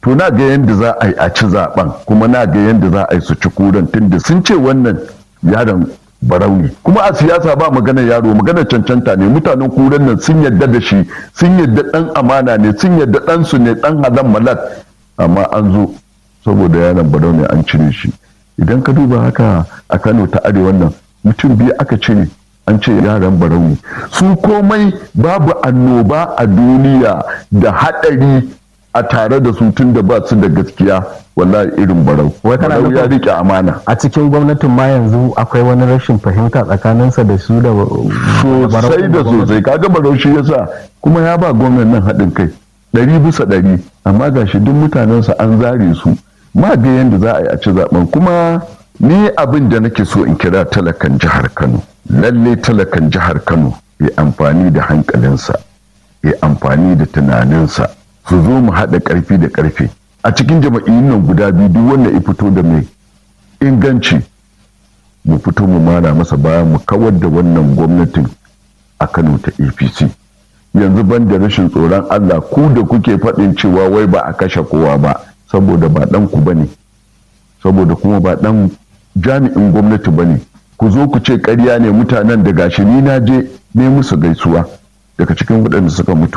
to na ga yadda za a yi a ci zaben kuma na ga yadda za a yi su ci kuren tunda sun ce wannan yaron barau ne, kuma a siyasa ba magana yaro, magana cancanta ne. Mutanen kuren nan sun yadda da shi, sun yadda dan amana ne, sun yadda ɗansu ne, dan halan malak, amma an zo saboda yaron barau ne an cire shi. Idan ka duba haka a Kano ta arewa nan mutum biyu aka cire, an ce yaran barau ne. Su komai babu annoba a duniya da haɗari a tare da su tun da ba su da gaskiya wallahi irin barau. Barau ya rike amana. A cikin gwamnatin ma yanzu akwai wani rashin fahimta tsakaninsa da su da sosai da sosai. Kaga barau shi yasa kuma ya ba gwamnan nan haɗin kai 100%, amma gashi duk mutanensa an zare su. Ma ga yadda za a yi a ci zaben. Kuma ni abin da nake so in kira talakan jihar Kano, lalle talakan jihar Kano ya amfani da hankalinsa, ya amfani da tunaninsa, su zo mu haɗa ƙarfi da ƙarfe a cikin jama'iyyun nan guda biyu. Duk wanda ya fito da mai inganci mu fito mu mara masa baya, mu kawar da wannan gwamnatin a Kano ta APC. Yanzu ban da rashin tsoron Allah, ku da kuke faɗin cewa wai ba a kashe kowa ba saboda ba ɗan ku bane, saboda kuma ba ɗan jami'in gwamnati bane, ku zo ku ce ƙarya ne. Mutanen da gashi ni na je ne musu gaisuwa daga cikin waɗanda suka mutu,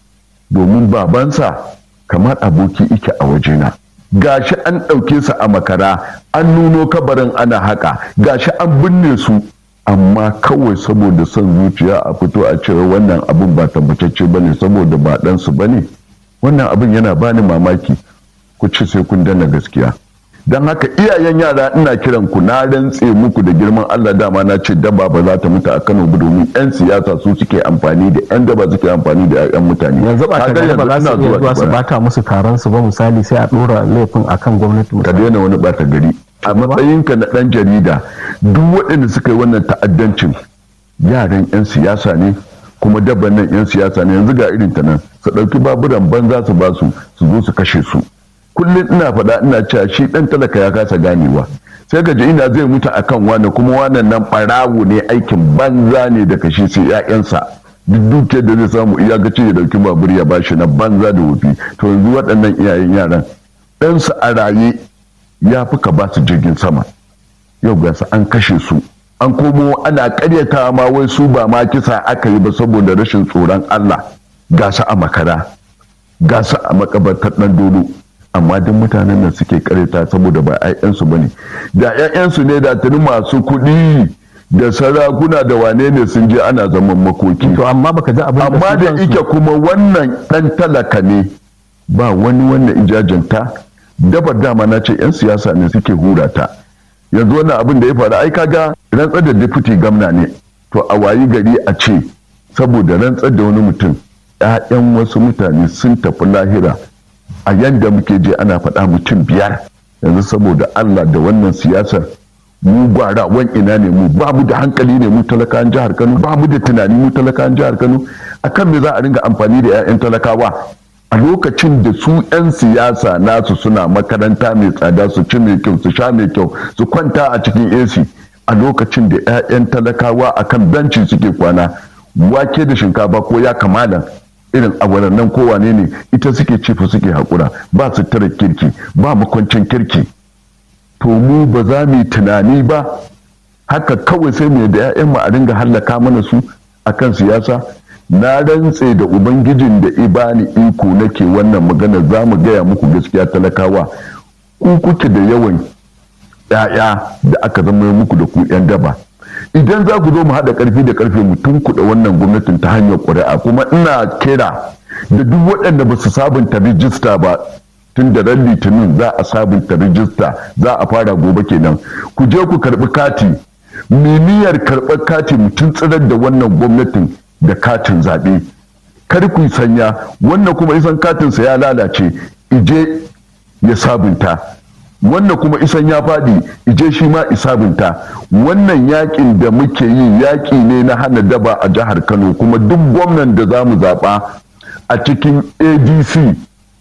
domin babansa kamar aboki ike a wajena. Gashi an ɗauke su a makara, an nuno kabarin ana haka, gashi an binne su, amma kawai saboda son zuciya a fito a cewa wannan abin ba tabbatacce bane saboda ba ɗansu bane. Wannan abin yana bani mamaki. Ku ce sai kun danna gaskiya. Don haka iyayen yara ina kiran ku, na rantse muku da girman Allah, dama na ce daba ba za ta mutu a Kano ba, domin 'yan siyasa su suke amfani da 'yan daba suke amfani da 'yan mutane. Yanzu ba ta gari ba za su iya zuwa su bata musu taron su ba, misali sai a dora laifin akan gwamnati. Ka daina wani bata gari a matsayinka na dan jarida. Duk waɗanda suka yi wannan ta'addancin yaran 'yan siyasa ne, kuma dabban nan 'yan siyasa ne. Yanzu ga irin ta nan, su ɗauki baburan banza su ba su zo su kashe su. Kullum ina faɗa ina cewa shi ɗan talaka ya kasa ganewa, sai ka ji ina zai mutu akan wani, kuma wannan nan ɓarawo ne, aikin banza ne da kashi sai 'ya'yansa. Duk dukiyar da zai samu iya ga ce ya dauki babur ya bashi na banza da wofi. To yanzu waɗannan iyayen yaran ɗansu a raye ya fi ka ba su jirgin sama, yau ga su an kashe su, an komo ana ƙaryata ma wai su ba ma kisa aka yi ba saboda rashin tsoron Allah. Ga su a makara, ga su a makabartar ɗan dodo, amma duk mutanen nan suke karyata saboda ba 'ya'yansu ba ne. Da 'ya'yansu ne da tuni masu kuɗi da sarakuna da wane ne sun je ana zaman makoki. To amma baka ji abin da amma da ike kuma wannan ɗan talaka ne, ba wani wannan ijajanta. Dabar dama na ce 'yan siyasa ne suke hura ta. Yanzu wannan abin da ya faru ai kaga rantsar da deputy gamna ne, to a wayi gari a ce saboda rantsar da wani mutum 'ya'yan wasu mutane sun tafi lahira. A yadda muke je ana faɗa mutum 5. Yanzu saboda Allah da wannan siyasar, mu gwara wan ina ne mu, ba mu da hankali ne mu talakawan jihar Kano, ba mu da tunani mu talakawan jihar Kano. Akan me za a ringa amfani da 'ya'yan talakawa a lokacin da su 'yan siyasa nasu suna makaranta mai tsada, su ci mai kyau, su sha mai kyau, su kwanta a cikin AC, a lokacin da 'ya'yan talakawa akan benci suke kwana, wake da shinkafa ko ya kamala irin awalan nan kowane ne ita suke cifa suke haƙura, ba su tara kirki, ba makwancin kirki. To mu ba za mu yi tunani ba, haka kawai sai mu da 'ya'yan mu a ringa hallaka mana su akan siyasa. Na rantse da ubangijin da ibani iko nake wannan magana, za mu gaya muku gaskiya talakawa, ku kuke da yawan 'ya'ya da aka zama muku da ku 'yan daba. Idan za ku zo mu haɗa ƙarfi da ƙarfe mu tunkuɗa wannan gwamnatin ta hanyar ƙuri'a, kuma ina kira da duk waɗanda ba su sabunta rijista ba, tun da ran litinin za a sabunta rijista, za a fara gobe kenan, ku je ku karɓi kati, mimiyar karɓar kati mu tuntsirar da wannan gwamnatin da katin zaɓe. Kar ku sanya wannan kuma isan katinsa ya lalace ije ya sabunta, wannan kuma isan ya faɗi ije shi ma isabunta. Wannan yakin da muke yi yaƙi ne na hana daba a jihar Kano, kuma duk gwamnan da za mu zaɓa a cikin ADC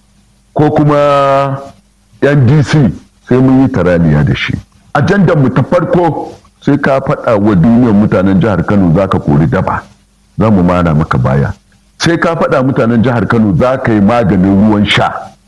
ko kuma NDC sai mun yi taraliya da shi. Ajandar mu ta farko sai ka faɗa wa duniyar mutanen jihar Kano za ka kori daba, za mu mara maka baya. Sai ka faɗa mutanen jihar Kano za ka yi maganin ruwan sha.